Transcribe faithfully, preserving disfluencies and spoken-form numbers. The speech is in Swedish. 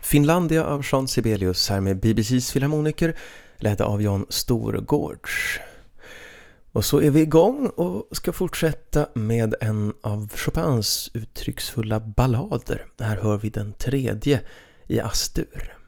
Finlandia av Jean Sibelius här med B B C:s filharmoniker ledda av Jan Storgårds. Och så är vi igång och ska fortsätta med en av Chopins uttrycksfulla ballader. Här hör vi den tredje i Astur.